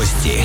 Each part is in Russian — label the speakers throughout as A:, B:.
A: Новости.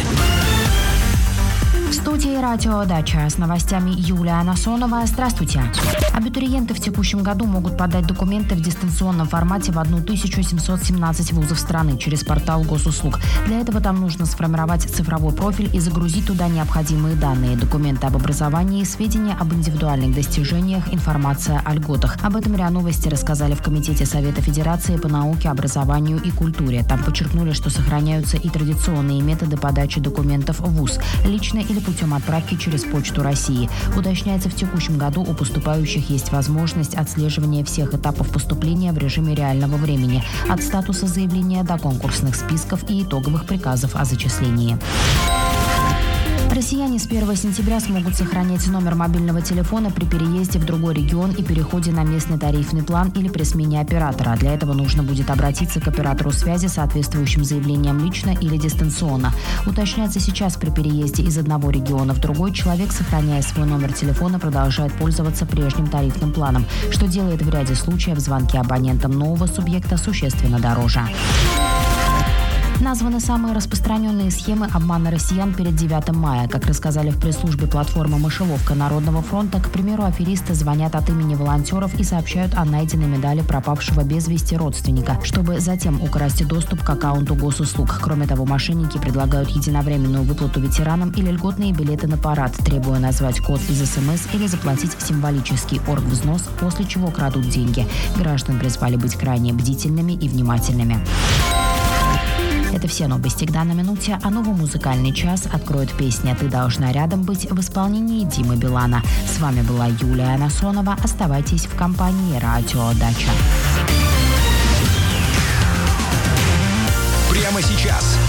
B: В студии «Радио Дача» с новостями Юлия Анасонова. Здравствуйте. Абитуриенты в текущем году могут подать документы в дистанционном формате в 1717 вузов страны через портал госуслуг. Для этого там нужно сформировать цифровой профиль и загрузить туда необходимые данные: документы об образовании, сведения об индивидуальных достижениях, информация о льготах. Об этом РИА Новости рассказали в Комитете Совета Федерации по науке, образованию и культуре. Там подчеркнули, что сохраняются и традиционные методы подачи документов в вуз – лично или путем отправки через Почту России. Уточняется, в текущем году у поступающих есть возможность отслеживания всех этапов поступления в режиме реального времени – от статуса заявления до конкурсных списков и итоговых приказов о зачислении. Россияне с 1 сентября смогут сохранять номер мобильного телефона при переезде в другой регион и переходе на местный тарифный план или при смене оператора. Для этого нужно будет обратиться к оператору связи с соответствующим заявлением лично или дистанционно. Уточняется, сейчас при переезде из одного региона в другой человек, сохраняя свой номер телефона, продолжает пользоваться прежним тарифным планом, что делает в ряде случаев звонки абонентам нового субъекта существенно дороже. Названы самые распространенные схемы обмана россиян перед 9 мая. Как рассказали в пресс-службе платформы «Мышеловка» Народного фронта, к примеру, аферисты звонят от имени волонтеров и сообщают о найденной медали пропавшего без вести родственника, чтобы затем украсть доступ к аккаунту госуслуг. Кроме того, мошенники предлагают единовременную выплату ветеранам или льготные билеты на парад, требуя назвать код из СМС или заплатить символический оргвзнос, после чего крадут деньги. Граждан призвали быть крайне бдительными и внимательными. Это все новости к данной минуте, а новый музыкальный час откроет песня «Ты должна рядом быть» в исполнении Димы Билана. С вами была Юлия Анасонова. Оставайтесь в компании «Радио Дача».
A: Прямо сейчас